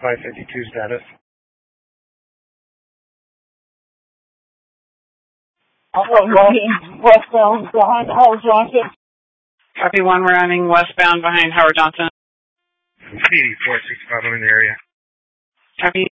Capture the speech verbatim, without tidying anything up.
five fifty-two status. Oh, running westbound behind Howard Johnson. Copy one, we're running westbound behind Howard Johnson. eighty-four sixty-five, I'm in the area. Copy.